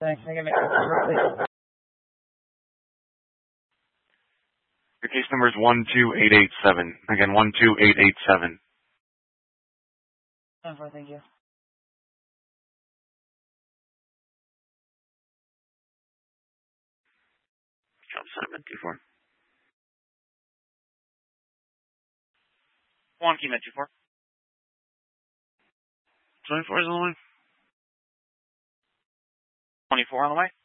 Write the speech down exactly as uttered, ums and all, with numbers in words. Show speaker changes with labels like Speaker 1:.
Speaker 1: Thanks. I can make it.
Speaker 2: Your case number is one two eight eight seven. Again, one two eight eight seven.
Speaker 1: ten four, thank you.
Speaker 2: Job seven two four. One key met two four. twenty-four is on the way. twenty-four on the way.